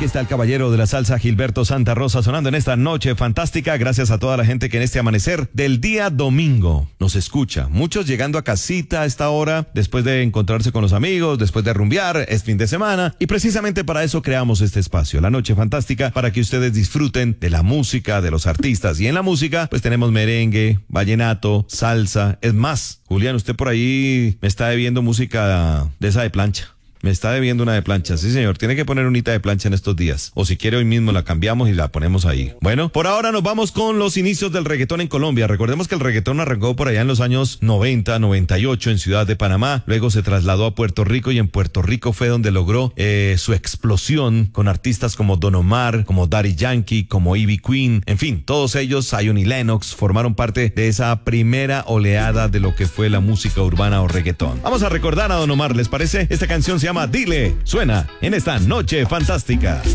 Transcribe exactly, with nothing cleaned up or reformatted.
Aquí está el caballero de la salsa, Gilberto Santa Rosa, sonando en esta noche fantástica. Gracias a toda la gente que en este amanecer del día domingo nos escucha. Muchos llegando a casita a esta hora, después de encontrarse con los amigos, después de rumbear, es fin de semana. Y precisamente para eso creamos este espacio, la noche fantástica, para que ustedes disfruten de la música, de los artistas. Y en la música, pues tenemos merengue, vallenato, salsa. Es más, Julián, usted por ahí me está debiendo música de esa de plancha. Me está debiendo una de plancha, sí señor, tiene que poner unita de plancha en estos días, o si quiere hoy mismo la cambiamos y la ponemos ahí. Bueno, por ahora nos vamos con los inicios del reggaetón en Colombia. Recordemos que el reggaetón arrancó por allá en los años noventa, noventa y ocho en Ciudad de Panamá, luego se trasladó a Puerto Rico y en Puerto Rico fue donde logró eh, su explosión con artistas como Don Omar, como Daddy Yankee, como Ivy Queen, en fin, todos ellos, Zion y Lennox, formaron parte de esa primera oleada de lo que fue la música urbana o reggaetón. Vamos a recordar a Don Omar, ¿les parece? Esta canción se llama Dile, suena en esta noche fantástica.